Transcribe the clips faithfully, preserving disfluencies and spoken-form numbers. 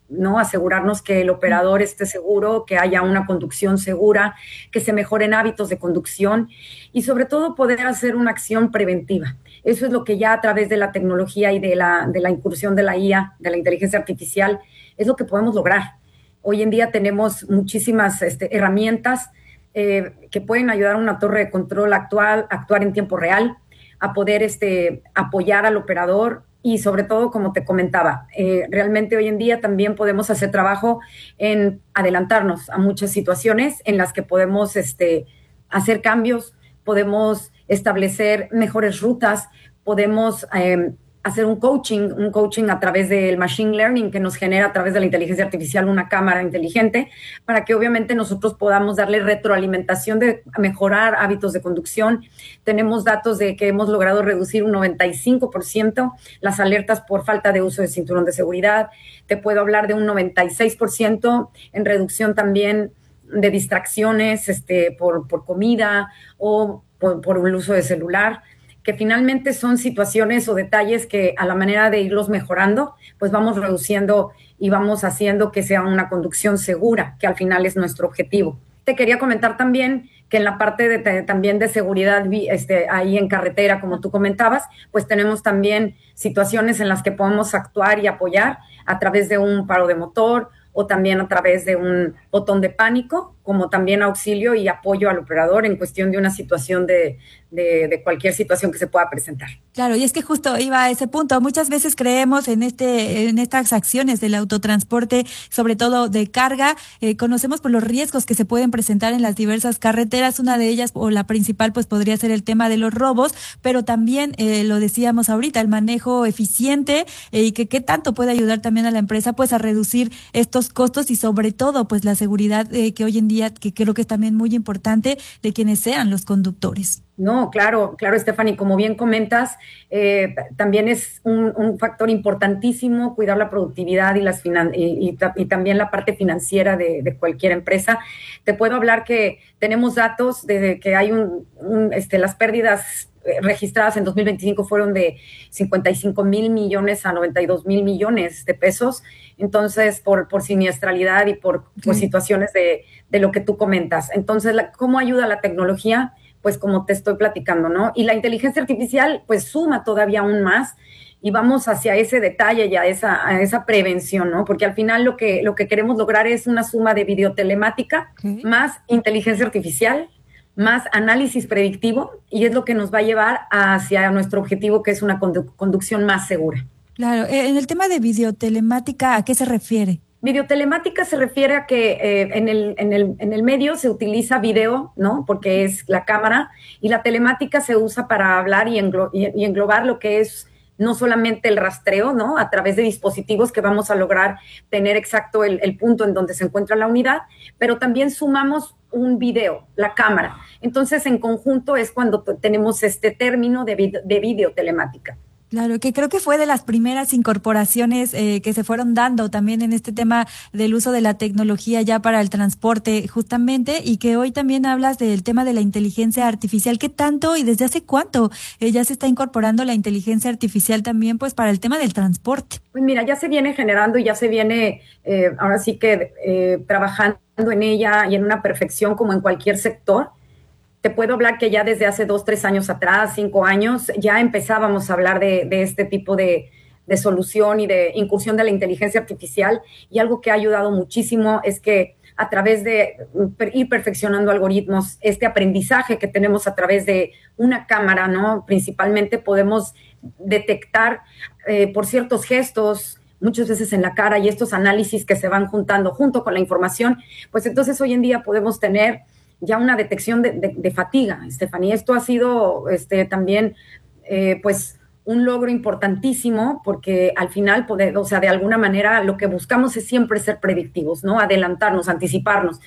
¿no? Asegurarnos que el operador esté seguro, que haya una conducción segura, que se mejoren hábitos de conducción y sobre todo poder hacer una acción preventiva. Eso es lo que ya a través de la tecnología y de la, de la incursión de la I A, de la inteligencia artificial, es lo que podemos lograr. Hoy en día tenemos muchísimas este, herramientas eh, que pueden ayudar a una torre de control actual, actuar en tiempo real, a poder este, apoyar al operador y sobre todo, como te comentaba, eh, realmente hoy en día también podemos hacer trabajo en adelantarnos a muchas situaciones en las que podemos este, hacer cambios, podemos establecer mejores rutas, podemos eh, hacer un coaching, un coaching a través del machine learning que nos genera a través de la inteligencia artificial una cámara inteligente para que obviamente nosotros podamos darle retroalimentación de mejorar hábitos de conducción. Tenemos datos de que hemos logrado reducir un noventa y cinco por ciento las alertas por falta de uso de cinturón de seguridad. Te puedo hablar de un noventa y seis por ciento en reducción también de distracciones este, por, por comida o por, por el uso de celular, que finalmente son situaciones o detalles que a la manera de irlos mejorando, pues vamos reduciendo y vamos haciendo que sea una conducción segura, que al final es nuestro objetivo. Te quería comentar también que en la parte de, de, también de seguridad este, ahí en carretera, como tú comentabas, pues tenemos también situaciones en las que podemos actuar y apoyar a través de un paro de motor o también a través de un botón de pánico, como también auxilio y apoyo al operador en cuestión de una situación de, de, de cualquier situación que se pueda presentar. Claro, y es que justo iba a ese punto. Muchas veces creemos en este, en estas acciones del autotransporte, sobre todo de carga. Eh, conocemos por los riesgos que se pueden presentar en las diversas carreteras. Una de ellas, o la principal, pues podría ser el tema de los robos, pero también, eh, lo decíamos ahorita, el manejo eficiente eh, y que qué tanto puede ayudar también a la empresa, pues a reducir estos costos y sobre todo, pues la seguridad eh, que hoy en día, que creo que es también muy importante, de quienes sean los conductores. No, claro, claro, Stephanie, como bien comentas, eh, también es un, un factor importantísimo cuidar la productividad y, las finan y, y, y también la parte financiera de, de cualquier empresa. Te puedo hablar que tenemos datos de que hay un, un este, las pérdidas registradas en dos mil veinticinco fueron de cincuenta y cinco mil millones a noventa y dos mil millones de pesos. Entonces, por, por siniestralidad y por, sí. por situaciones de, de lo que tú comentas. Entonces, la, ¿cómo ayuda la tecnología? Pues como te estoy platicando, ¿no? Y la inteligencia artificial, pues suma todavía aún más y vamos hacia ese detalle y a esa, a esa prevención, ¿no? Porque al final lo que, lo que queremos lograr es una suma de videotelemática, okay, más inteligencia artificial, más análisis predictivo, y es lo que nos va a llevar hacia nuestro objetivo, que es una condu- conducción más segura. Claro, en el tema de videotelemática, ¿a qué se refiere? Videotelemática se refiere a que eh, en, el, en, el, en el medio se utiliza video, ¿no? Porque es la cámara, y la telemática se usa para hablar y, englo y, y englobar lo que es no solamente el rastreo, ¿no? A través de dispositivos que vamos a lograr tener exacto el, el punto en donde se encuentra la unidad, pero también sumamos un video, la cámara. Entonces, en conjunto es cuando tenemos este término de, vid de videotelemática. Claro, que creo que fue de las primeras incorporaciones eh, que se fueron dando también en este tema del uso de la tecnología ya para el transporte justamente, y que hoy también hablas del tema de la inteligencia artificial. ¿Qué tanto y desde hace cuánto eh, ya se está incorporando la inteligencia artificial también pues para el tema del transporte? Pues mira, ya se viene generando y ya se viene eh, ahora sí que eh, trabajando en ella y en una perfección como en cualquier sector. Te puedo hablar que ya desde hace dos, tres años atrás, cinco años, ya empezábamos a hablar de, de este tipo de, de solución y de incursión de la inteligencia artificial, y algo que ha ayudado muchísimo es que a través de ir perfeccionando algoritmos, este aprendizaje que tenemos a través de una cámara, ¿no? Principalmente podemos detectar eh, por ciertos gestos, muchas veces en la cara, y estos análisis que se van juntando junto con la información, pues entonces hoy en día podemos tener ya una detección de, de, de fatiga, Estefanía. Esto ha sido este, también, eh, pues, un logro importantísimo, porque al final, poder, o sea, de alguna manera lo que buscamos es siempre ser predictivos, ¿no? Adelantarnos, anticiparnos.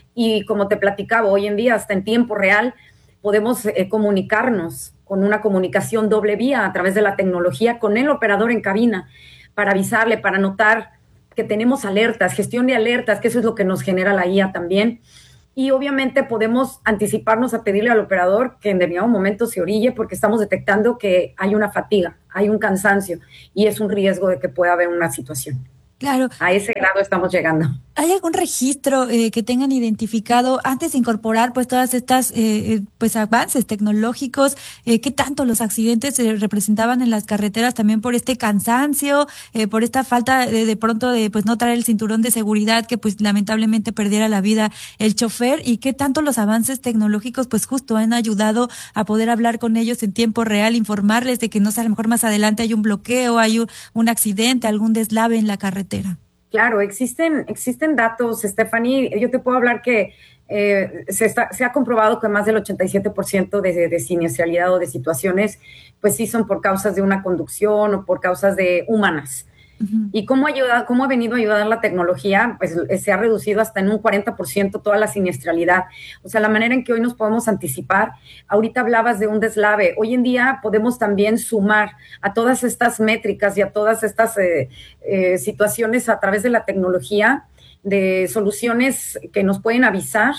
Y como te platicaba, hoy en día, hasta en tiempo real, podemos eh, comunicarnos con una comunicación doble vía a través de la tecnología con el operador en cabina para avisarle, para notar que tenemos alertas, gestión de alertas, que eso es lo que nos genera la I A también. Y obviamente podemos anticiparnos a pedirle al operador que en determinado momento se orille, porque estamos detectando que hay una fatiga, hay un cansancio y es un riesgo de que pueda haber una situación. Claro. A ese grado estamos llegando. ¿Hay algún registro eh, que tengan identificado antes de incorporar pues todas estas eh, eh, pues avances tecnológicos? Eh, ¿Qué tanto los accidentes se representaban en las carreteras también por este cansancio, eh, por esta falta de, de pronto de pues no traer el cinturón de seguridad que pues lamentablemente perdiera la vida el chofer? ¿Y qué tanto los avances tecnológicos pues justo han ayudado a poder hablar con ellos en tiempo real, informarles de que no sé, a lo mejor más adelante hay un bloqueo, hay un, un accidente, algún deslave en la carretera? Claro, existen, existen datos, Stephanie. Yo te puedo hablar que eh, se, está, se ha comprobado que más del ochenta y siete por ciento de, de siniestralidad o de situaciones, pues sí son por causas de una conducción o por causas de humanas. Uh-huh. ¿Y cómo ayuda, cómo ha venido a ayudar la tecnología? Pues se ha reducido hasta en un cuarenta por ciento toda la siniestralidad. O sea, la manera en que hoy nos podemos anticipar. Ahorita hablabas de un deslave. Hoy en día podemos también sumar a todas estas métricas y a todas estas eh, eh, situaciones a través de la tecnología, de soluciones que nos pueden avisar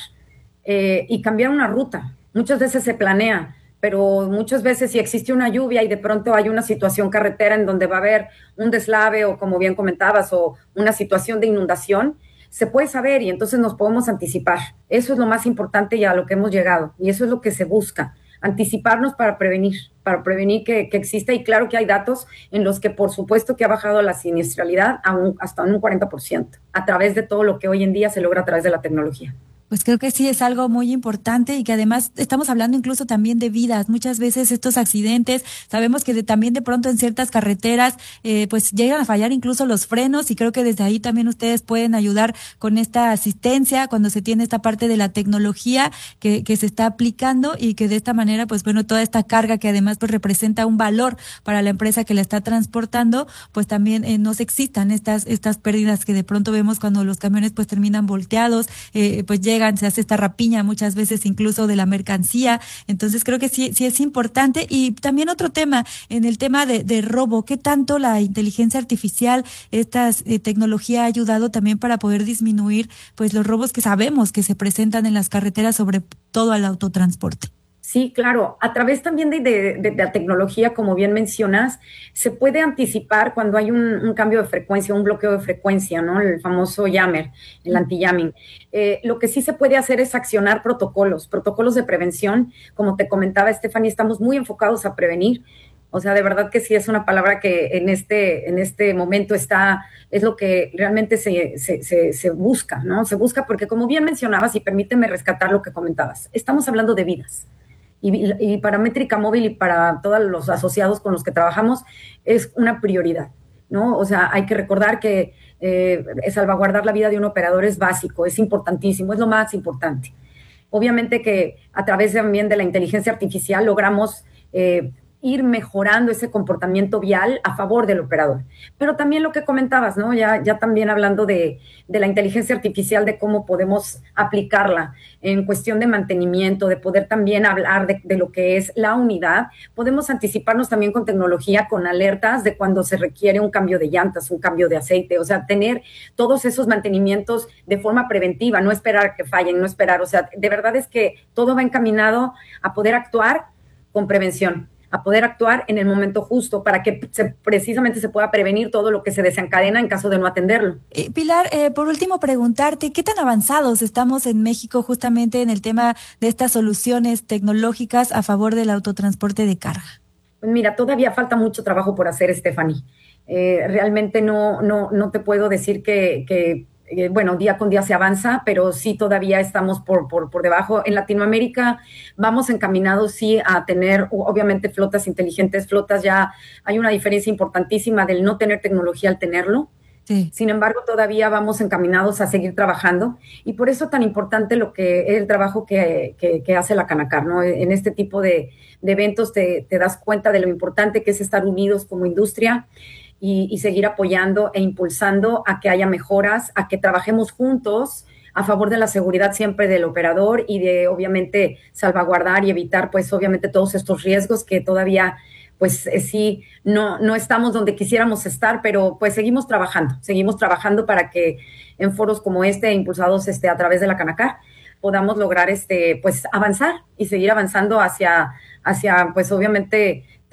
eh, y cambiar una ruta. Muchas veces se planea, pero muchas veces si existe una lluvia y de pronto hay una situación carretera en donde va a haber un deslave o como bien comentabas, o una situación de inundación, se puede saber y entonces nos podemos anticipar. Eso es lo más importante y a lo que hemos llegado y eso es lo que se busca, anticiparnos para prevenir, para prevenir que, que exista. Y claro que hay datos en los que por supuesto que ha bajado la siniestralidad a un, hasta un cuarenta por ciento a través de todo lo que hoy en día se logra a través de la tecnología. Pues creo que sí es algo muy importante y que además estamos hablando incluso también de vidas. Muchas veces estos accidentes, sabemos que de, también de pronto en ciertas carreteras eh, pues llegan a fallar incluso los frenos y creo que desde ahí también ustedes pueden ayudar con esta asistencia cuando se tiene esta parte de la tecnología que, que se está aplicando y que de esta manera pues bueno, toda esta carga que además pues representa un valor para la empresa que la está transportando, pues también eh, no se existan estas, estas pérdidas que de pronto vemos cuando los camiones pues terminan volteados, eh, pues llegan llegan, se hace esta rapiña muchas veces incluso de la mercancía. Entonces creo que sí, sí es importante. Y también otro tema, en el tema de, de robo, ¿qué tanto la inteligencia artificial, esta eh, tecnología ha ayudado también para poder disminuir pues los robos que sabemos que se presentan en las carreteras, sobre todo al autotransporte? Sí, claro. A través también de, de, de, de la tecnología, como bien mencionas, se puede anticipar cuando hay un, un cambio de frecuencia, un bloqueo de frecuencia, ¿no? El famoso jammer, el anti-jamming. Eh, lo que sí se puede hacer es accionar protocolos, protocolos de prevención. Como te comentaba, Stephanie, estamos muy enfocados a prevenir. O sea, de verdad que sí es una palabra que en este, en este momento está, es lo que realmente se, se, se, se busca, ¿no? Se busca porque, como bien mencionabas, y permíteme rescatar lo que comentabas, estamos hablando de vidas. Y, y para Métrica Móvil y para todos los asociados con los que trabajamos es una prioridad, ¿no? O sea, hay que recordar que eh, salvaguardar la vida de un operador es básico, es importantísimo, es lo más importante. Obviamente que a través también de la inteligencia artificial logramos eh, ir mejorando ese comportamiento vial a favor del operador. Pero también lo que comentabas, ¿no? Ya, ya también hablando de, de la inteligencia artificial, de cómo podemos aplicarla en cuestión de mantenimiento, de poder también hablar de, de lo que es la unidad. Podemos anticiparnos también con tecnología, con alertas de cuando se requiere un cambio de llantas, un cambio de aceite, o sea, tener todos esos mantenimientos de forma preventiva, no esperar que fallen, no esperar, o sea, de verdad es que todo va encaminado a poder actuar con prevención, a poder actuar en el momento justo para que se, precisamente se pueda prevenir todo lo que se desencadena en caso de no atenderlo. Eh, Pilar, eh, por último preguntarte, ¿qué tan avanzados estamos en México justamente en el tema de estas soluciones tecnológicas a favor del autotransporte de carga? Pues mira, todavía falta mucho trabajo por hacer, Stephanie. Eh, realmente no, no, no te puedo decir que... que Eh, bueno, día con día se avanza, pero sí todavía estamos por, por, por debajo. En Latinoamérica vamos encaminados sí a tener, obviamente, flotas inteligentes, flotas ya, hay una diferencia importantísima del no tener tecnología al tenerlo. Sí. Sin embargo, todavía vamos encaminados a seguir trabajando y por eso tan importante lo que es el trabajo que, que, que hace la Canacar, ¿no? En este tipo de, de eventos te, te das cuenta de lo importante que es estar unidos como industria. Y, y seguir apoyando e impulsando a que haya mejoras, a que trabajemos juntos a favor de la seguridad siempre del operador y de, obviamente, salvaguardar y evitar, pues, obviamente, todos estos riesgos que todavía, pues, eh, sí, no, no estamos donde quisiéramos estar, pero, pues, seguimos trabajando, seguimos trabajando para que en foros como este, impulsados este, a través de la Canacar, podamos lograr, este, pues, avanzar y seguir avanzando hacia, hacia, pues, obviamente,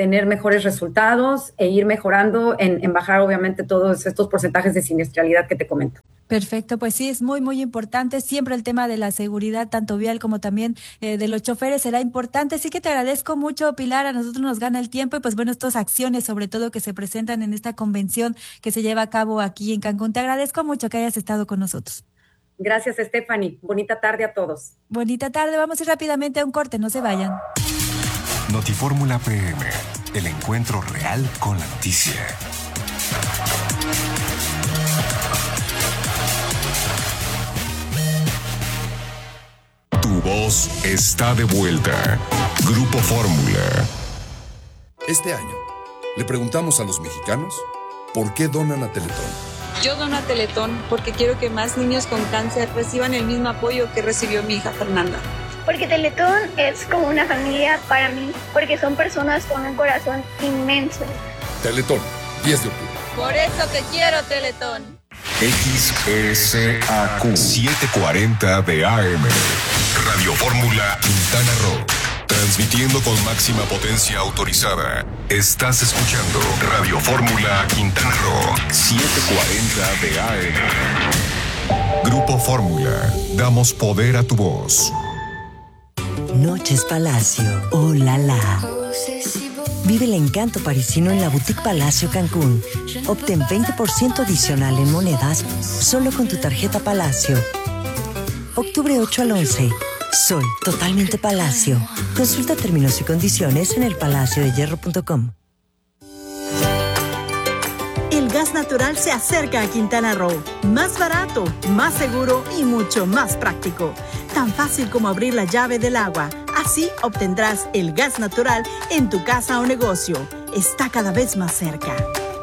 tener mejores resultados e ir mejorando en, en bajar obviamente todos estos porcentajes de siniestralidad que te comento. Perfecto, pues sí, es muy, muy importante. Siempre el tema de la seguridad, tanto vial como también eh, de los choferes, será importante. Así que te agradezco mucho, Pilar. A nosotros nos gana el tiempo y pues bueno, estas acciones, sobre todo que se presentan en esta convención que se lleva a cabo aquí en Cancún. Te agradezco mucho que hayas estado con nosotros. Gracias, Stephanie. Bonita tarde a todos. Bonita tarde. Vamos a ir rápidamente a un corte, no se vayan. Notifórmula P M, el encuentro real con la noticia. Tu voz está de vuelta. Grupo Fórmula. Este año, le preguntamos a los mexicanos por qué donan a Teletón. Yo dono a Teletón porque quiero que más niños con cáncer reciban el mismo apoyo que recibió mi hija Fernanda. Porque Teletón es como una familia para mí, porque son personas con un corazón inmenso. Teletón, diez de octubre. Por eso te quiero, Teletón. X S A Q setecientos cuarenta de A M. Radio Fórmula Quintana Roo. Transmitiendo con máxima potencia autorizada. Estás escuchando Radio Fórmula Quintana Roo setecientos cuarenta de A M. Grupo Fórmula. Damos poder a tu voz. Noches Palacio, oh la la. Vive el encanto parisino en la Boutique Palacio Cancún. Obtén veinte por ciento adicional en monedas solo con tu tarjeta Palacio. Octubre ocho al once. Soy totalmente Palacio. Consulta términos y condiciones en el palacio de hierro punto com. El gas natural se acerca a Quintana Roo. Más barato, más seguro y mucho más práctico. Tan fácil como abrir la llave del agua. Así obtendrás el gas natural en tu casa o negocio. Está cada vez más cerca.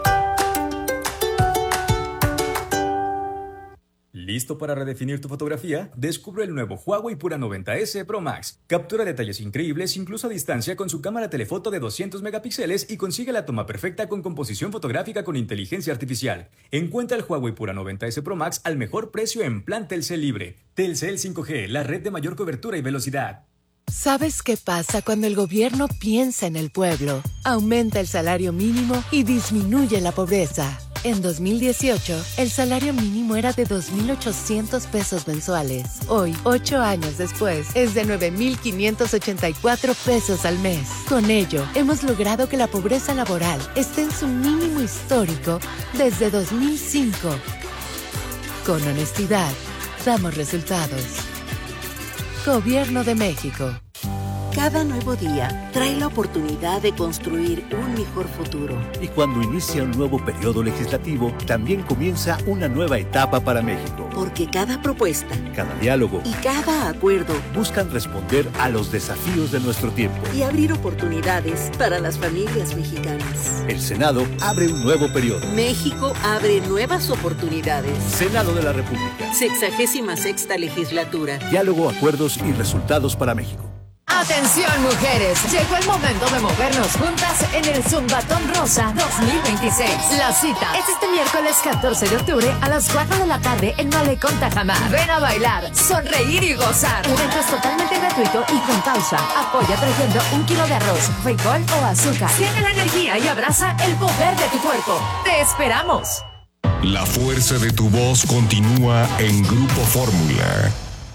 ¿Listo para redefinir tu fotografía? Descubre el nuevo Huawei Pura noventa ese Pro Max. Captura detalles increíbles incluso a distancia con su cámara telefoto de doscientos megapíxeles y consigue la toma perfecta con composición fotográfica con inteligencia artificial. Encuentra el Huawei Pura noventa ese Pro Max al mejor precio en plan Telcel Libre. Telcel cinco G, la red de mayor cobertura y velocidad. ¿Sabes qué pasa cuando el gobierno piensa en el pueblo? Aumenta el salario mínimo y disminuye la pobreza. En dos mil dieciocho, el salario mínimo era de dos mil ochocientos pesos mensuales. Hoy, ocho años después, es de nueve mil quinientos ochenta y cuatro pesos al mes. Con ello, hemos logrado que la pobreza laboral esté en su mínimo histórico desde dos mil cinco. Con honestidad, damos resultados. Gobierno de México. Cada nuevo día trae la oportunidad de construir un mejor futuro. Y cuando inicia un nuevo periodo legislativo, también comienza una nueva etapa para México. Porque cada propuesta, cada diálogo y cada acuerdo buscan responder a los desafíos de nuestro tiempo y abrir oportunidades para las familias mexicanas. El Senado abre un nuevo periodo. México abre nuevas oportunidades. Senado de la República. Sexagésima sexta legislatura. Diálogo, acuerdos y resultados para México. Atención mujeres, llegó el momento de movernos juntas en el Zumbatón Rosa dos mil veintiséis. La cita es este miércoles catorce de octubre a las cuatro de la tarde en Malecón Tajamar. Ven a bailar, sonreír y gozar. El evento es totalmente gratuito y con causa. Apoya trayendo un kilo de arroz, frijol o azúcar. Siente la energía y abraza el poder de tu cuerpo. ¡Te esperamos! La fuerza de tu voz continúa en Grupo Fórmula.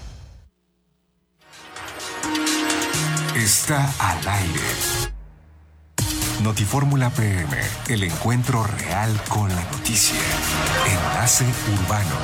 Está al aire. Notifórmula P M, el encuentro real con la noticia. Enlace Urbano.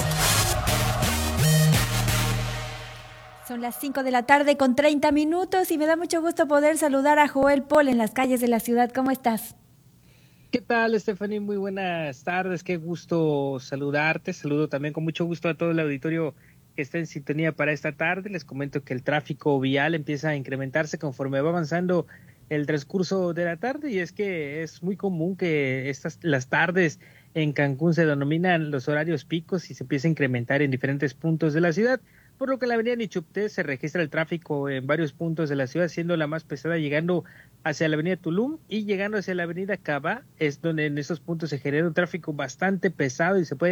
Son las cinco de la tarde con treinta minutos y me da mucho gusto poder saludar a Joel Paul en las calles de la ciudad. ¿Cómo estás? ¿Qué tal, Stephanie? Muy buenas tardes. Qué gusto saludarte. Saludo también con mucho gusto a todo el auditorio que está en sintonía para esta tarde. Les comento que el tráfico vial empieza a incrementarse conforme va avanzando el transcurso de la tarde, y es que es muy común que estas las tardes en Cancún se denominan los horarios picos y se empieza a incrementar en diferentes puntos de la ciudad, por lo que en la avenida Nichupté se registra el tráfico en varios puntos de la ciudad, siendo la más pesada llegando hacia la avenida Tulum y llegando hacia la avenida Cava, es donde en estos puntos se genera un tráfico bastante pesado y se pueden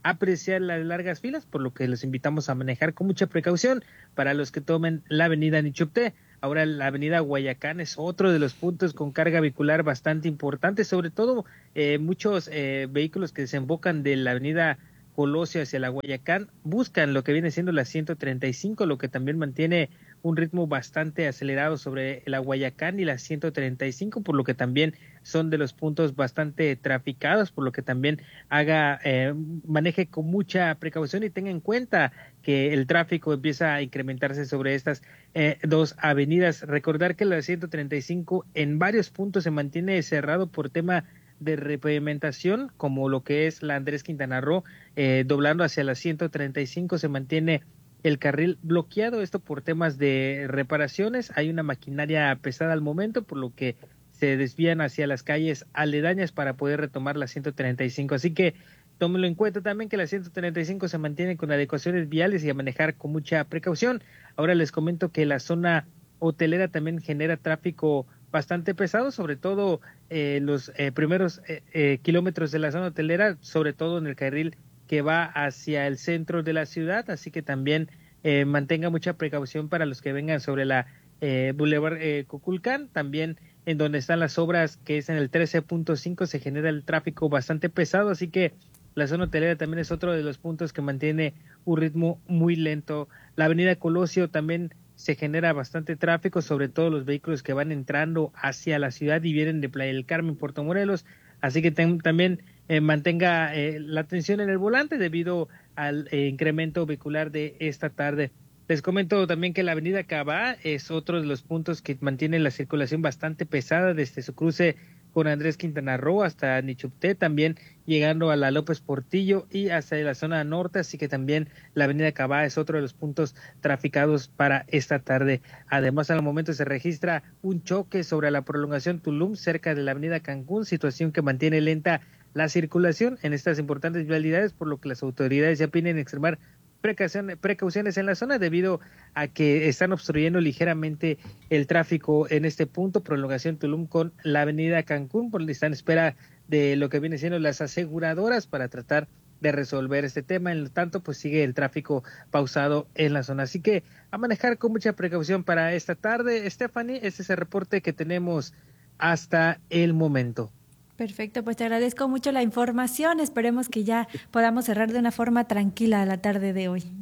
apreciar las largas filas, por lo que los invitamos a manejar con mucha precaución para los que tomen la avenida Nichupté. Ahora la avenida Guayacán es otro de los puntos con carga vehicular bastante importante, sobre todo eh, muchos eh, vehículos que desembocan de la avenida Colosio hacia la Guayacán buscan lo que viene siendo la ciento treinta y cinco, lo que también mantiene un ritmo bastante acelerado sobre la Guayacán y la ciento treinta y cinco, por lo que también son de los puntos bastante traficados, por lo que también haga eh, maneje con mucha precaución y tenga en cuenta que el tráfico empieza a incrementarse sobre estas eh, dos avenidas. Recordar que la ciento treinta y cinco en varios puntos se mantiene cerrado por tema de repavimentación, como lo que es la Andrés Quintana Roo, eh, doblando hacia la ciento treinta y cinco se mantiene el carril bloqueado, esto por temas de reparaciones. Hay una maquinaria pesada al momento, por lo que se desvían hacia las calles aledañas para poder retomar la ciento treinta y cinco, así que tómenlo en cuenta también que la ciento treinta y cinco se mantiene con adecuaciones viales y a manejar con mucha precaución. Ahora les comento que la zona hotelera también genera tráfico bastante pesado, sobre todo eh, los eh, primeros eh, eh, kilómetros de la zona hotelera, sobre todo en el carril que va hacia el centro de la ciudad, así que también eh, mantenga mucha precaución para los que vengan sobre la eh, Boulevard eh, Cuculcán, también en donde están las obras, que es en el trece punto cinco, se genera el tráfico bastante pesado, así que la zona hotelera también es otro de los puntos que mantiene un ritmo muy lento. La avenida Colosio también se genera bastante tráfico, sobre todo los vehículos que van entrando hacia la ciudad y vienen de Playa del Carmen, Puerto Morelos, así que ten, también eh, mantenga eh, la atención en el volante debido al eh, incremento vehicular de esta tarde. Les comento también que la avenida Cabá es otro de los puntos que mantiene la circulación bastante pesada desde su cruce con Andrés Quintana Roo hasta Nichupté, también llegando a la López Portillo y hacia la zona norte, así que también la avenida Cabá es otro de los puntos traficados para esta tarde. Además, al momento se registra un choque sobre la prolongación Tulum cerca de la avenida Cancún, situación que mantiene lenta la circulación en estas importantes vialidades, por lo que las autoridades ya piden extremar precauciones en la zona debido a que están obstruyendo ligeramente el tráfico en este punto, prolongación Tulum con la avenida Cancún, por donde están en espera de lo que viene siendo las aseguradoras para tratar de resolver este tema. En lo tanto, pues sigue el tráfico pausado en la zona, así que a manejar con mucha precaución para esta tarde. Stephanie, este es el reporte que tenemos hasta el momento. Perfecto, pues te agradezco mucho la información. Esperemos que ya podamos cerrar de una forma tranquila la tarde de hoy.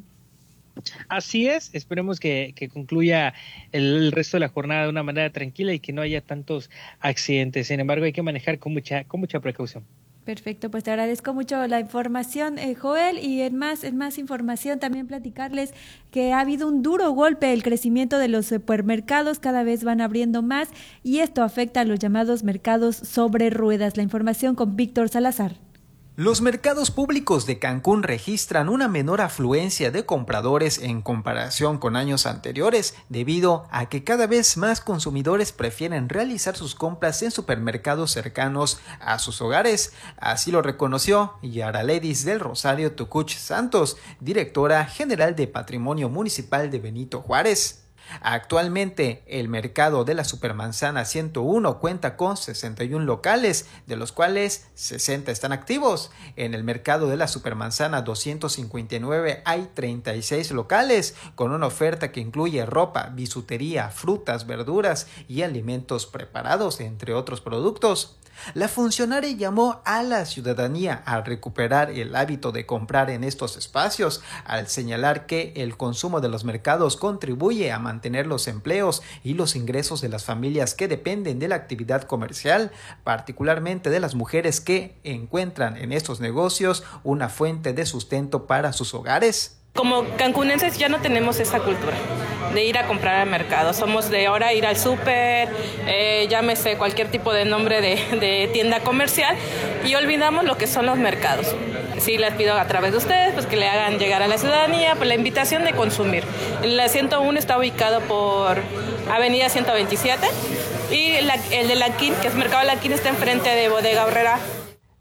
Así es, esperemos que, que concluya el, el resto de la jornada de una manera tranquila y que no haya tantos accidentes. Sin embargo, hay que manejar con mucha, con mucha precaución. Perfecto, pues te agradezco mucho la información, eh, Joel, y en más, en más información también platicarles que ha habido un duro golpe, el crecimiento de los supermercados cada vez van abriendo más y esto afecta a los llamados mercados sobre ruedas. La información con Víctor Salazar. Los mercados públicos de Cancún registran una menor afluencia de compradores en comparación con años anteriores, debido a que cada vez más consumidores prefieren realizar sus compras en supermercados cercanos a sus hogares. Así lo reconoció Yaraledis del Rosario Tucuch Santos, directora general de Patrimonio Municipal de Benito Juárez. Actualmente, el mercado de la Supermanzana ciento uno cuenta con sesenta y uno locales, de los cuales sesenta están activos. En el mercado de la Supermanzana doscientos cincuenta y nueve hay treinta y seis locales, con una oferta que incluye ropa, bisutería, frutas, verduras y alimentos preparados, entre otros productos. La funcionaria llamó a la ciudadanía a recuperar el hábito de comprar en estos espacios, al señalar que el consumo de los mercados contribuye a mantener los empleos y los ingresos de las familias que dependen de la actividad comercial, particularmente de las mujeres que encuentran en estos negocios una fuente de sustento para sus hogares. Como cancunenses ya no tenemos esa cultura de ir a comprar al mercado. Somos de ahora ir al súper, eh, llámese cualquier tipo de nombre de, de tienda comercial, y olvidamos lo que son los mercados. Sí, les pido a través de ustedes pues que le hagan llegar a la ciudadanía pues, la invitación de consumir. El ciento uno está ubicado por Avenida ciento veintisiete y la, el de Lanquín, que es Mercado Lanquín, está enfrente de Bodega Horrera.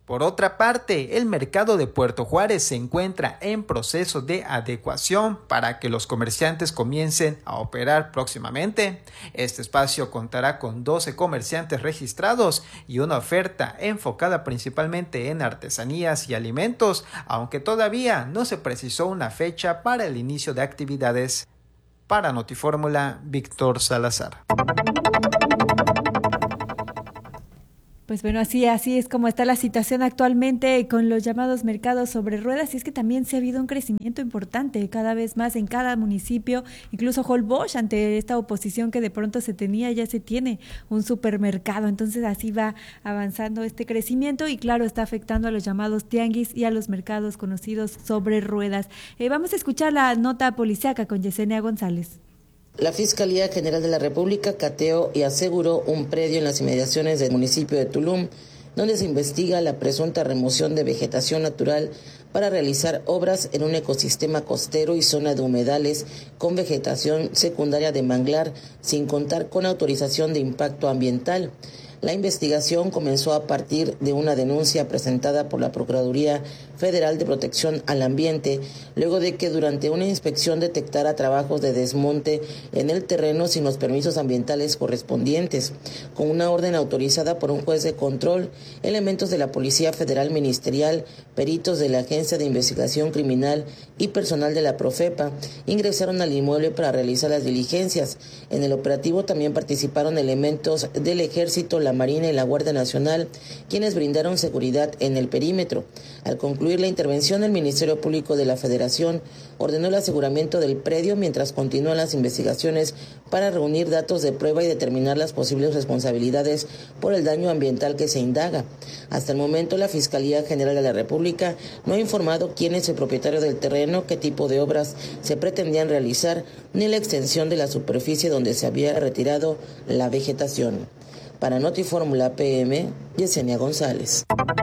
Por otra parte, el mercado de Puerto Juárez se encuentra en proceso de adecuación para que los comerciantes comiencen a operar próximamente. Este espacio contará con doce comerciantes registrados y una oferta enfocada principalmente en artesanías y alimentos, aunque todavía no se precisó una fecha para el inicio de actividades. Para Notifórmula, Víctor Salazar. Pues bueno, así, así es como está la situación actualmente con los llamados mercados sobre ruedas, y es que también se ha habido un crecimiento importante cada vez más en cada municipio, incluso Holbox, ante esta oposición que de pronto se tenía, ya se tiene un supermercado, entonces así va avanzando este crecimiento y claro, está afectando a los llamados tianguis y a los mercados conocidos sobre ruedas. Eh, vamos a escuchar la nota policíaca con Yesenia González. La Fiscalía General de la República cateó y aseguró un predio en las inmediaciones del municipio de Tulum, donde se investiga la presunta remoción de vegetación natural para realizar obras en un ecosistema costero y zona de humedales con vegetación secundaria de manglar, sin contar con autorización de impacto ambiental. La investigación comenzó a partir de una denuncia presentada por la Procuraduría Federal de Protección al Ambiente, luego de que durante una inspección detectara trabajos de desmonte en el terreno sin los permisos ambientales correspondientes. Con una orden autorizada por un juez de control, elementos de la Policía Federal Ministerial, peritos de la Agencia de Investigación Criminal y personal de la Profepa ingresaron al inmueble para realizar las diligencias. En el operativo también participaron elementos del Ejército, la Marina y la Guardia Nacional, quienes brindaron seguridad en el perímetro. Al concluir la intervención, el Ministerio Público de la Federación ordenó el aseguramiento del predio mientras continúan las investigaciones para reunir datos de prueba y determinar las posibles responsabilidades por el daño ambiental que se indaga. Hasta el momento, la Fiscalía General de la República no ha informado quién es el propietario del terreno, qué tipo de obras se pretendían realizar, ni la extensión de la superficie donde se había retirado la vegetación. Para Notifórmula P M, Yesenia González.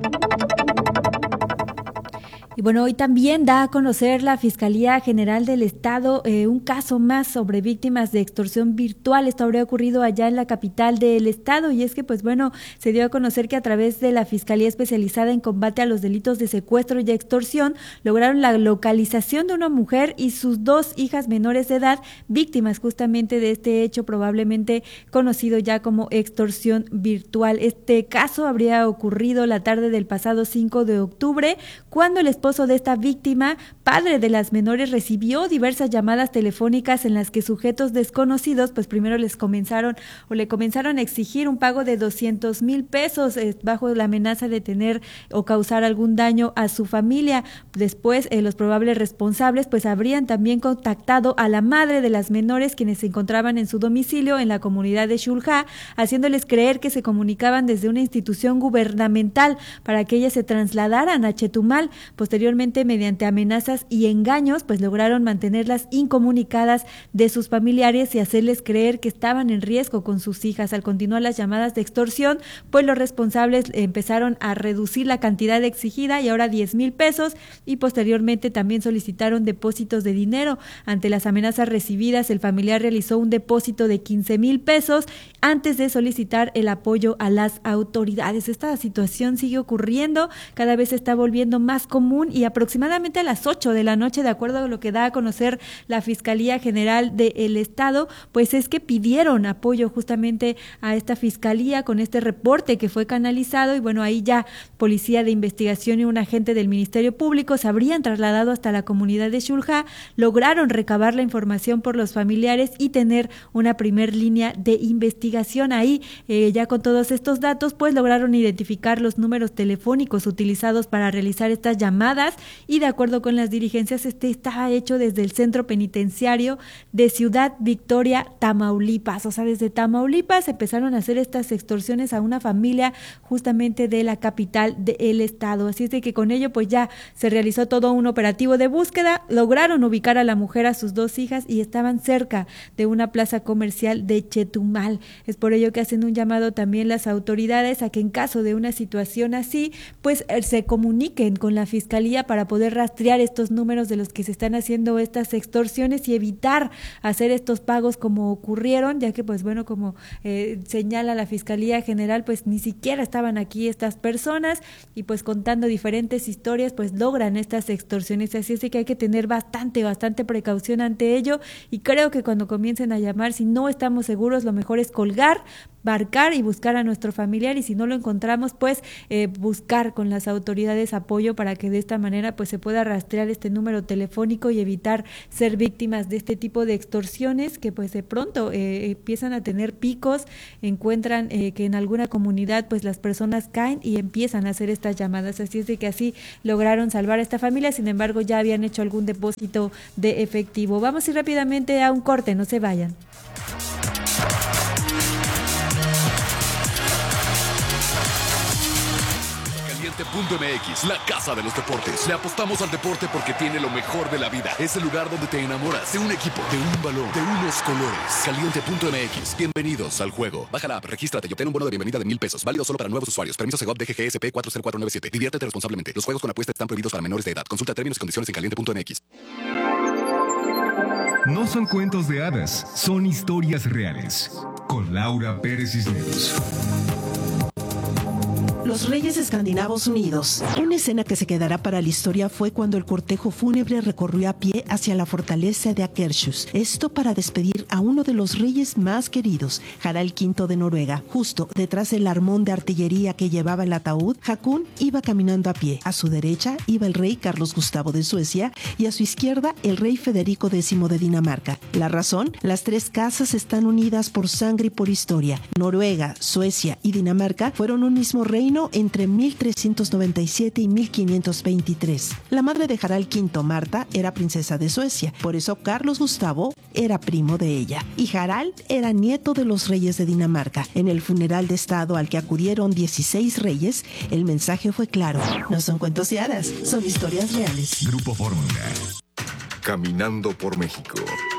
Y bueno, hoy también da a conocer la Fiscalía General del Estado eh, un caso más sobre víctimas de extorsión virtual. Esto habría ocurrido allá en la capital del estado, y es que pues bueno, se dio a conocer que a través de la Fiscalía Especializada en Combate a los Delitos de Secuestro y Extorsión lograron la localización de una mujer y sus dos hijas menores de edad, víctimas justamente de este hecho probablemente conocido ya como extorsión virtual. Este caso habría ocurrido la tarde del pasado cinco de octubre, cuando el esposo de esta víctima, padre de las menores, recibió diversas llamadas telefónicas en las que sujetos desconocidos pues primero les comenzaron o le comenzaron a exigir un pago de doscientos mil pesos eh, bajo la amenaza de tener o causar algún daño a su familia. Después eh, los probables responsables pues habrían también contactado a la madre de las menores, quienes se encontraban en su domicilio en la comunidad de Xulha, haciéndoles creer que se comunicaban desde una institución gubernamental para que ellas se trasladaran a Chetumal. Posteriormente, mediante amenazas y engaños, pues lograron mantenerlas incomunicadas de sus familiares y hacerles creer que estaban en riesgo con sus hijas. Al continuar las llamadas de extorsión, pues los responsables empezaron a reducir la cantidad exigida y ahora diez mil pesos, y posteriormente también solicitaron depósitos de dinero. Ante las amenazas recibidas, el familiar realizó un depósito de quince mil pesos antes de solicitar el apoyo a las autoridades. Esta situación sigue ocurriendo, cada vez se está volviendo más común, y aproximadamente a las ocho de la noche, de acuerdo a lo que da a conocer la Fiscalía General del Estado, pues es que pidieron apoyo justamente a esta fiscalía con este reporte que fue canalizado, y bueno, ahí ya Policía de Investigación y un agente del Ministerio Público se habrían trasladado hasta la comunidad de Xulha, lograron recabar la información por los familiares y tener una primer línea de investigación. Ahí eh, ya con todos estos datos pues lograron identificar los números telefónicos utilizados para realizar estas llamadas, y de acuerdo con las diligencias, este estaba hecho desde el centro penitenciario de Ciudad Victoria, Tamaulipas. O sea, desde Tamaulipas empezaron a hacer estas extorsiones a una familia justamente de la capital del estado. Así es de que con ello pues ya se realizó todo un operativo de búsqueda, lograron ubicar a la mujer, a sus dos hijas, y estaban cerca de una plaza comercial de Chetumal. Es por ello que hacen un llamado también las autoridades a que en caso de una situación así, pues se comuniquen con la Fiscalía Fiscalía para poder rastrear estos números de los que se están haciendo estas extorsiones y evitar hacer estos pagos como ocurrieron, ya que pues bueno, como eh, señala la Fiscalía General, pues ni siquiera estaban aquí estas personas y pues contando diferentes historias pues logran estas extorsiones, así es que hay que tener bastante, bastante precaución ante ello y creo que cuando comiencen a llamar, si no estamos seguros, lo mejor es colgar, marcar y buscar a nuestro familiar y si no lo encontramos, pues eh, buscar con las autoridades apoyo para que de esta manera pues se pueda rastrear este número telefónico y evitar ser víctimas de este tipo de extorsiones que pues de pronto eh, empiezan a tener picos, encuentran eh, que en alguna comunidad pues las personas caen y empiezan a hacer estas llamadas, así es de que así lograron salvar a esta familia, sin embargo ya habían hecho algún depósito de efectivo. Vamos a ir rápidamente a un corte, no se vayan. Punto M X, la casa de los deportes. Le apostamos al deporte porque tiene lo mejor de la vida. Es el lugar donde te enamoras de un equipo, de un balón, de unos colores. Caliente punto M X. Bienvenidos al juego. Baja la app, regístrate y obtén un bono de bienvenida de mil pesos. Válido solo para nuevos usuarios. Permiso Segov D G G S P cuatro cero cuatro nueve siete. Diviértete responsablemente. Los juegos con apuestas están prohibidos para menores de edad. Consulta términos y condiciones en caliente punto M X. No son cuentos de hadas, son historias reales. Con Laura Pérez Cisneros. Los Reyes Escandinavos Unidos. Una escena que se quedará para la historia fue cuando el cortejo fúnebre recorrió a pie hacia la fortaleza de Akershus. Esto para despedir a uno de los reyes más queridos, Harald quinto de Noruega. Justo detrás del armón de artillería que llevaba el ataúd, Hakon iba caminando a pie. A su derecha iba el rey Carlos Gustavo de Suecia y a su izquierda el rey Federico décimo de Dinamarca. La razón, las tres casas están unidas por sangre y por historia. Noruega, Suecia y Dinamarca fueron un mismo reino entre mil trescientos noventa y siete y mil quinientos veintitrés. La madre de Harald quinto, Marta, era princesa de Suecia, por eso Carlos Gustavo era primo de ella, y Harald era nieto de los reyes de Dinamarca. En el funeral de estado al que acudieron dieciséis reyes, el mensaje fue claro: no son cuentos de hadas, son historias reales. Grupo Fórmula. Caminando por México.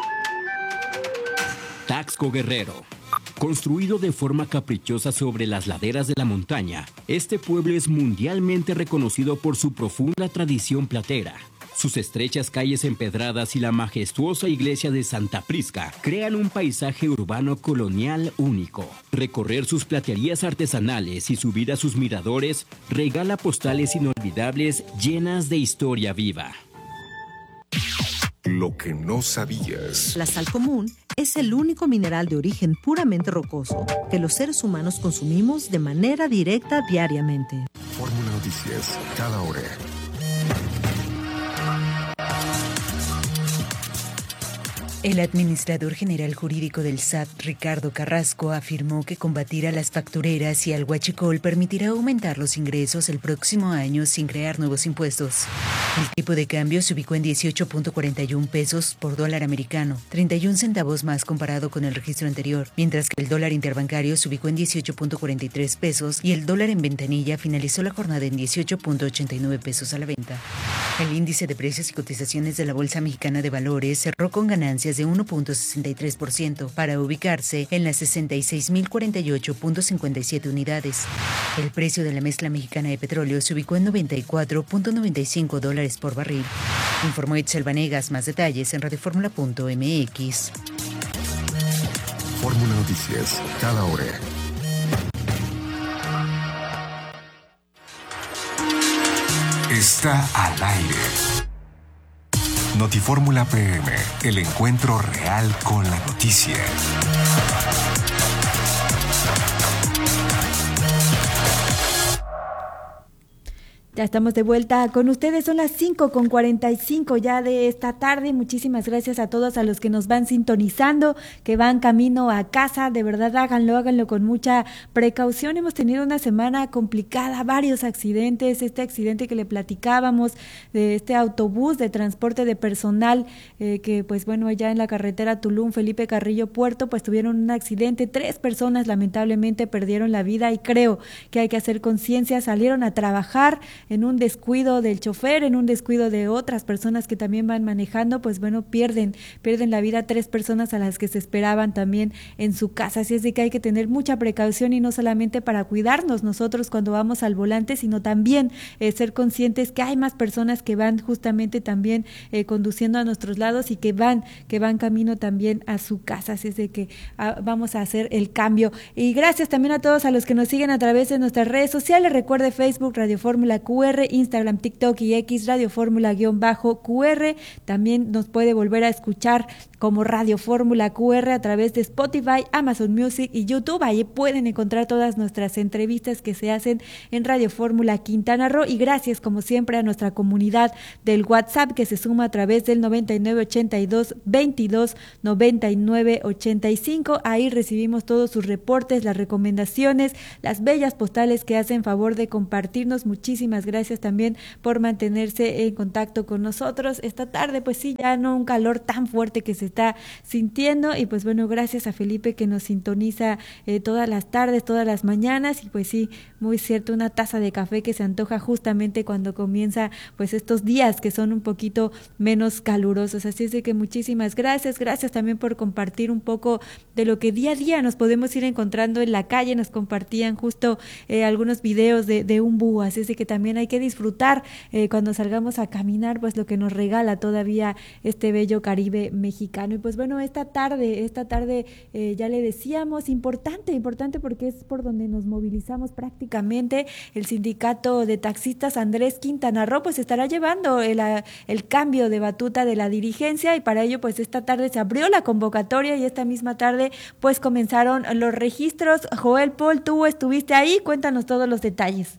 Taxco Guerrero. Construido de forma caprichosa sobre las laderas de la montaña, este pueblo es mundialmente reconocido por su profunda tradición platera. Sus estrechas calles empedradas y la majestuosa iglesia de Santa Prisca crean un paisaje urbano colonial único. Recorrer sus platerías artesanales y subir a sus miradores regala postales inolvidables llenas de historia viva. Lo que no sabías. La sal común es el único mineral de origen puramente rocoso que los seres humanos consumimos de manera directa diariamente. Fórmula Noticias, cada hora. El administrador general jurídico del S A T, Ricardo Carrasco, afirmó que combatir a las factureras y al huachicol permitirá aumentar los ingresos el próximo año sin crear nuevos impuestos. El tipo de cambio se ubicó en dieciocho punto cuarenta y uno pesos por dólar americano, treinta y un centavos más comparado con el registro anterior, mientras que el dólar interbancario se ubicó en dieciocho punto cuarenta y tres pesos y el dólar en ventanilla finalizó la jornada en dieciocho punto ochenta y nueve pesos a la venta. El índice de precios y cotizaciones de la Bolsa Mexicana de Valores cerró con ganancias de uno punto sesenta y tres por ciento para ubicarse en las sesenta y seis mil cuarenta y ocho punto cincuenta y siete unidades. El precio de la mezcla mexicana de petróleo se ubicó en noventa y cuatro punto noventa y cinco dólares por barril. Informó Itzel Vanegas. Más detalles en radioformula punto m x. Fórmula Noticias, cada hora. Está al aire. Notifórmula P M, el encuentro real con la noticia. Ya estamos de vuelta con ustedes, son las cinco con cuarenta y cinco ya de esta tarde. Muchísimas gracias a todos a los que nos van sintonizando, que van camino a casa. De verdad, háganlo, háganlo con mucha precaución. Hemos tenido una semana complicada, varios accidentes. Este accidente que le platicábamos de este autobús de transporte de personal, eh, que pues bueno, ya en la carretera Tulum, Felipe Carrillo Puerto, pues tuvieron un accidente. Tres personas lamentablemente perdieron la vida y creo que hay que hacer conciencia. Salieron a trabajar, en un descuido del chofer, en un descuido de otras personas que también van manejando, pues bueno, pierden, pierden la vida tres personas a las que se esperaban también en su casa. Así es de que hay que tener mucha precaución y no solamente para cuidarnos nosotros cuando vamos al volante, sino también eh, ser conscientes que hay más personas que van justamente también eh, conduciendo a nuestros lados y que van, que van camino también a su casa. Así es de que ah, vamos a hacer el cambio. Y gracias también a todos a los que nos siguen a través de nuestras redes sociales. Recuerde Facebook Radio Fórmula Q R, Instagram, TikTok y X Radio Fórmula guión bajo Q R. También nos puede volver a escuchar como Radio Fórmula Q R a través de Spotify, Amazon Music y YouTube. Ahí pueden encontrar todas nuestras entrevistas que se hacen en Radio Fórmula Quintana Roo. Y gracias como siempre a nuestra comunidad del WhatsApp que se suma a través del noventa y nueve ochenta y dos veintidós noventa y nueve ochenta y cinco. Ahí recibimos todos sus reportes, las recomendaciones, las bellas postales que hacen favor de compartirnos. Muchísimas gracias también por mantenerse en contacto con nosotros esta tarde. Pues sí, ya no un calor tan fuerte que se está sintiendo, y pues bueno, gracias a Felipe que nos sintoniza eh, todas las tardes, todas las mañanas, y pues sí, muy cierto, una taza de café que se antoja justamente cuando comienza pues estos días que son un poquito menos calurosos. Así es de que muchísimas gracias, gracias también por compartir un poco de lo que día a día nos podemos ir encontrando en la calle. Nos compartían justo eh, algunos videos de, de un búho, así es de que también hay que disfrutar eh, cuando salgamos a caminar pues lo que nos regala todavía este bello Caribe mexicano. Y pues bueno, esta tarde, esta tarde eh, ya le decíamos, importante, importante porque es por donde nos movilizamos prácticamente. El sindicato de taxistas Andrés Quintana Roo pues estará llevando el, el cambio de batuta de la dirigencia, y para ello pues esta tarde se abrió la convocatoria y esta misma tarde pues comenzaron los registros. Joel Paul, tú estuviste ahí, cuéntanos todos los detalles.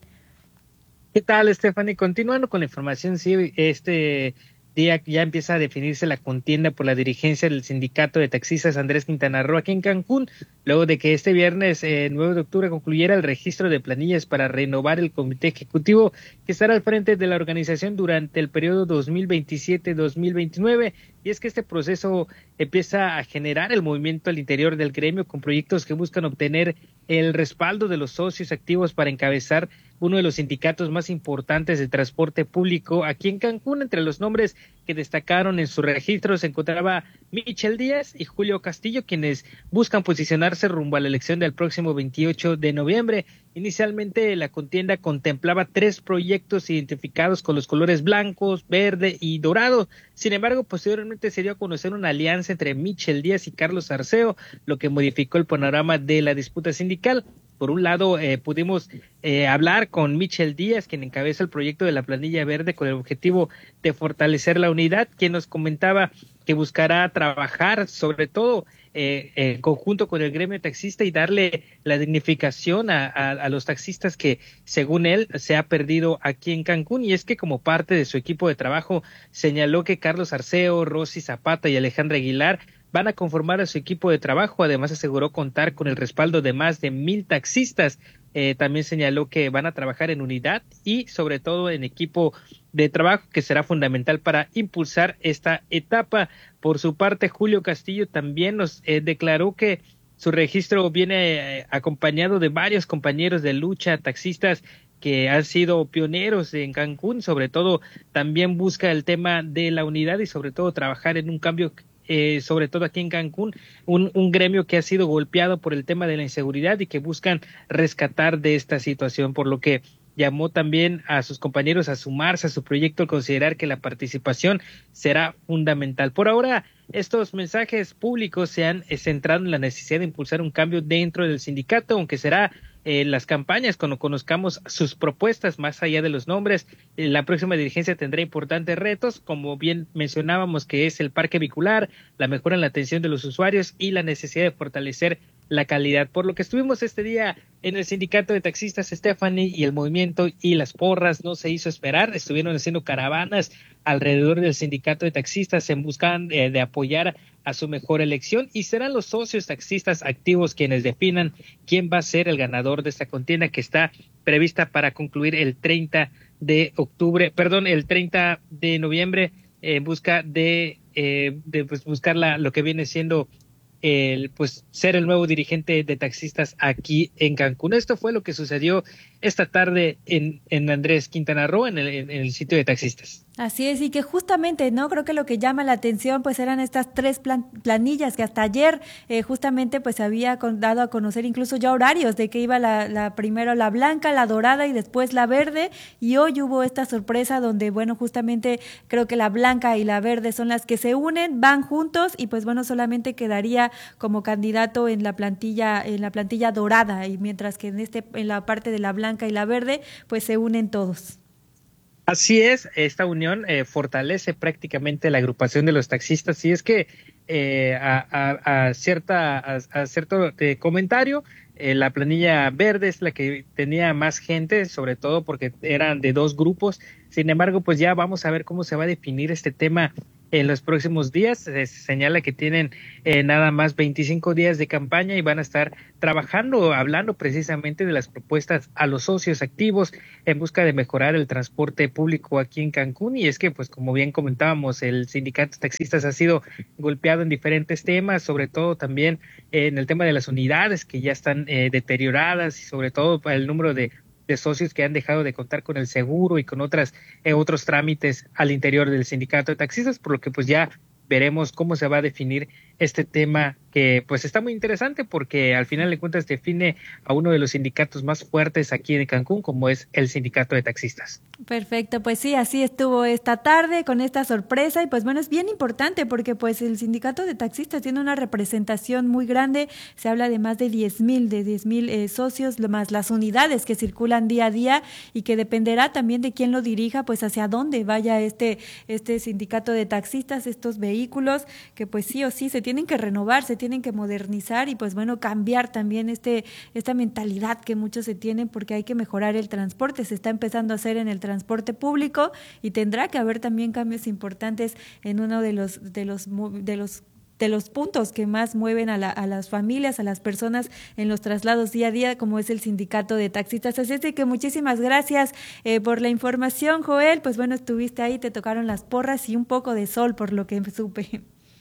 ¿Qué tal, Stephanie? Continuando con la información, sí, este día ya empieza a definirse la contienda por la dirigencia del sindicato de taxistas Andrés Quintana Roo aquí en Cancún, luego de que este viernes eh, nueve de octubre concluyera el registro de planillas para renovar el comité ejecutivo que estará al frente de la organización durante el periodo dos mil veintisiete dos mil veintinueve. Y es que este proceso empieza a generar el movimiento al interior del gremio con proyectos que buscan obtener el respaldo de los socios activos para encabezar uno de los sindicatos más importantes de transporte público aquí en Cancún. Entre los nombres que destacaron en su registro se encontraba Michel Díaz y Julio Castillo, quienes buscan posicionarse rumbo a la elección del próximo veintiocho de noviembre. Inicialmente la contienda contemplaba tres proyectos identificados con los colores blancos, verde y dorado. Sin embargo, posteriormente se dio a conocer una alianza entre Michel Díaz y Carlos Arceo, lo que modificó el panorama de la disputa sindical. Por un lado, eh, pudimos eh, hablar con Michel Díaz, quien encabeza el proyecto de la planilla verde con el objetivo de fortalecer la unidad, quien nos comentaba que buscará trabajar sobre todo eh, en conjunto con el gremio taxista y darle la dignificación a, a, a los taxistas que, según él, se ha perdido aquí en Cancún. Y es que como parte de su equipo de trabajo señaló que Carlos Arceo, Rosy Zapata y Alejandra Aguilar van a conformar a su equipo de trabajo. Además aseguró contar con el respaldo de más de mil taxistas. Eh, también señaló que van a trabajar en unidad y sobre todo en equipo de trabajo, que será fundamental para impulsar esta etapa. Por su parte, Julio Castillo también nos eh, declaró que su registro viene eh, acompañado de varios compañeros de lucha, taxistas que han sido pioneros en Cancún. Sobre todo también busca el tema de la unidad y sobre todo trabajar en un cambio Eh, sobre todo aquí en Cancún, un, un gremio que ha sido golpeado por el tema de la inseguridad y que buscan rescatar de esta situación, por lo que llamó también a sus compañeros a sumarse a su proyecto al considerar que la participación será fundamental. Por ahora, estos mensajes públicos se han centrado en la necesidad de impulsar un cambio dentro del sindicato, aunque será eh, las campañas cuando conozcamos sus propuestas más allá de los nombres. Eh, la próxima dirigencia tendrá importantes retos, como bien mencionábamos, que es el parque vehicular, la mejora en la atención de los usuarios y la necesidad de fortalecer la calidad. Por lo que estuvimos este día en el sindicato de taxistas, Stephanie, y el movimiento y las porras no se hizo esperar. Estuvieron haciendo caravanas alrededor del sindicato de taxistas en busca eh, de apoyar a su mejor elección, y serán los socios taxistas activos quienes definan quién va a ser el ganador de esta contienda, que está prevista para concluir el treinta de octubre, perdón, el treinta de noviembre, en busca de, eh, de pues, buscar la, lo que viene siendo el pues ser el nuevo dirigente de taxistas aquí en Cancún. Esto fue lo que sucedió esta tarde en, en Andrés Quintana Roo, en el, en el sitio de taxistas. Así es, y que justamente, ¿no? Creo que lo que llama la atención, pues eran estas tres plan- planillas que hasta ayer eh, justamente pues había con, dado a conocer incluso ya horarios de que iba la, la primero la blanca, la dorada y después la verde, y hoy hubo esta sorpresa donde, bueno, justamente creo que la blanca y la verde son las que se unen, van juntos y pues bueno, solamente quedaría como candidato en la plantilla, en la plantilla dorada, y mientras que en este, en la parte de la blanca y la verde, pues se unen todos. Así es, esta unión eh, fortalece prácticamente la agrupación de los taxistas, y es que eh, a, a, a cierta a, a cierto eh, comentario, eh, la planilla verde es la que tenía más gente, sobre todo porque eran de dos grupos. Sin embargo, pues ya vamos a ver cómo se va a definir este tema en los próximos días. Se señala que tienen eh, nada más veinticinco días de campaña y van a estar trabajando, hablando precisamente de las propuestas a los socios activos en busca de mejorar el transporte público aquí en Cancún. Y es que, pues como bien comentábamos, el sindicato de taxistas ha sido golpeado en diferentes temas, sobre todo también en el tema de las unidades que ya están eh, deterioradas, y sobre todo para el número de de socios que han dejado de contar con el seguro y con otras eh, otros trámites al interior del sindicato de taxistas, por lo que pues ya veremos cómo se va a definir este tema, que pues está muy interesante porque al final de cuentas define a uno de los sindicatos más fuertes aquí en Cancún, como es el sindicato de taxistas. Perfecto, pues sí, así estuvo esta tarde con esta sorpresa, y pues bueno, es bien importante porque pues el sindicato de taxistas tiene una representación muy grande, se habla de más de diez mil, de diez mil eh, socios, más las unidades que circulan día a día, y que dependerá también de quién lo dirija, pues hacia dónde vaya este, este sindicato de taxistas, estos vehículos que pues sí o sí se tienen que renovar, se tienen que modernizar, y pues bueno, cambiar también este esta mentalidad que muchos se tienen, porque hay que mejorar el transporte, se está empezando a hacer en el transporte público, y tendrá que haber también cambios importantes en uno de los de los de los de los puntos que más mueven a, la, a las familias, a las personas en los traslados día a día, como es el sindicato de taxistas. Así es de que muchísimas gracias eh, por la información, Joel. Pues bueno, estuviste ahí, te tocaron las porras y un poco de sol, por lo que supe.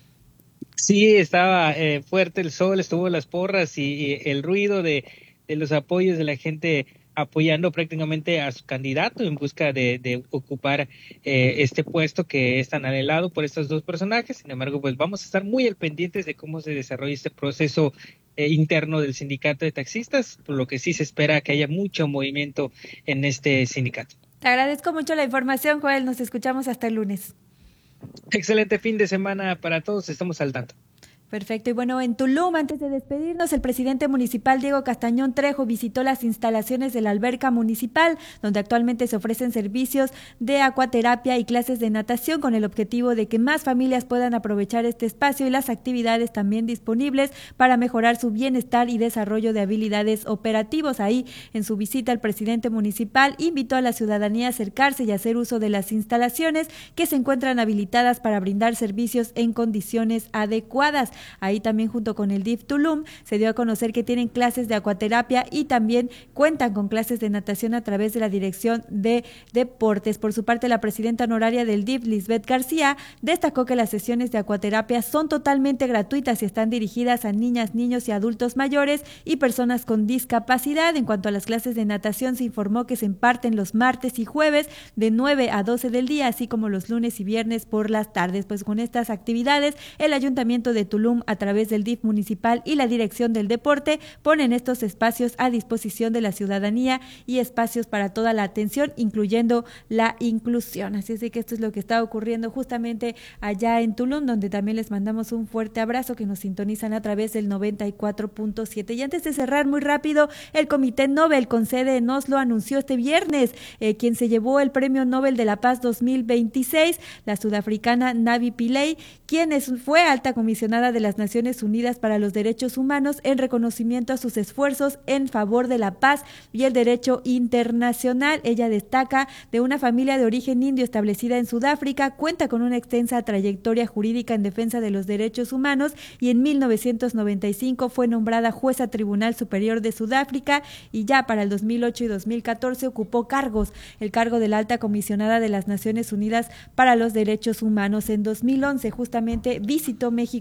Sí, estaba eh, fuerte el sol, estuvo las porras y, y el ruido de, de los apoyos de la gente apoyando prácticamente a su candidato en busca de, de ocupar eh, este puesto que es tan anhelado por estos dos personajes. Sin embargo, pues vamos a estar muy al pendientes de cómo se desarrolla este proceso eh, interno del sindicato de taxistas, por lo que sí se espera que haya mucho movimiento en este sindicato. Te agradezco mucho la información, Joel. Nos escuchamos hasta el lunes. Excelente fin de semana para todos, estamos al tanto. Perfecto. Y bueno, en Tulum, antes de despedirnos, el presidente municipal Diego Castañón Trejo visitó las instalaciones de la alberca municipal, donde actualmente se ofrecen servicios de acuaterapia y clases de natación, con el objetivo de que más familias puedan aprovechar este espacio y las actividades también disponibles para mejorar su bienestar y desarrollo de habilidades operativos. Ahí, en su visita, el presidente municipal invitó a la ciudadanía a acercarse y hacer uso de las instalaciones que se encuentran habilitadas para brindar servicios en condiciones adecuadas. Ahí también, junto con el D I F Tulum, se dio a conocer que tienen clases de acuaterapia y también cuentan con clases de natación a través de la Dirección de Deportes. Por su parte, la presidenta honoraria del D I F, Lisbeth García, destacó que las sesiones de acuaterapia son totalmente gratuitas y están dirigidas a niñas, niños y adultos mayores y personas con discapacidad. En cuanto a las clases de natación, se informó que se imparten los martes y jueves de nueve a doce del día, así como los lunes y viernes por las tardes. Pues con estas actividades, el Ayuntamiento de Tulum, a través del D I F municipal y la Dirección del Deporte, ponen estos espacios a disposición de la ciudadanía y espacios para toda la atención, incluyendo la inclusión. Así es de que esto es lo que está ocurriendo justamente allá en Tulum, donde también les mandamos un fuerte abrazo, que nos sintonizan a través del noventa y cuatro punto siete. Y antes de cerrar, muy rápido, el Comité Nobel con sede en Oslo anunció este viernes eh, quien se llevó el Premio Nobel de la Paz dos mil veintiséis, la sudafricana Navi Pillay, quien es, fue alta comisionada de las Naciones Unidas para los Derechos Humanos, en reconocimiento a sus esfuerzos en favor de la paz y el derecho internacional. Ella destaca de una familia de origen indio establecida en Sudáfrica, cuenta con una extensa trayectoria jurídica en defensa de los derechos humanos y en mil novecientos noventa y cinco fue nombrada jueza Tribunal Superior de Sudáfrica, y ya para el dos mil ocho y dos mil catorce ocupó cargos, el cargo de la alta comisionada de las Naciones Unidas para los Derechos Humanos. En dos mil once justamente visitó México con este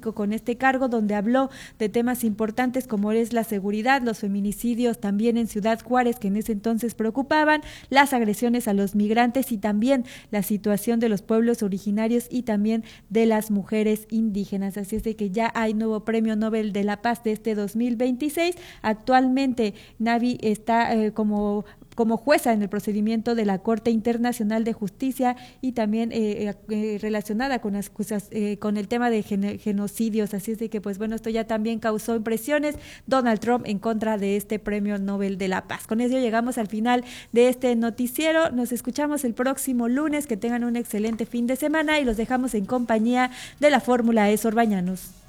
este cargo, donde habló de temas importantes como es la seguridad, los feminicidios también en Ciudad Juárez, que en ese entonces preocupaban, las agresiones a los migrantes y también la situación de los pueblos originarios y también de las mujeres indígenas. Así es de que ya hay nuevo Premio Nobel de la Paz de este dos mil veintiséis. Actualmente Navi está eh, como como jueza en el procedimiento de la Corte Internacional de Justicia y también eh, eh, relacionada con las cosas, eh, con el tema de gen- genocidios. Así es de que, pues bueno, esto ya también causó impresiones. Donald Trump en contra de este Premio Nobel de la Paz. Con ello llegamos al final de este noticiero. Nos escuchamos el próximo lunes. Que tengan un excelente fin de semana y los dejamos en compañía de la Fórmula E Sor Bañanos.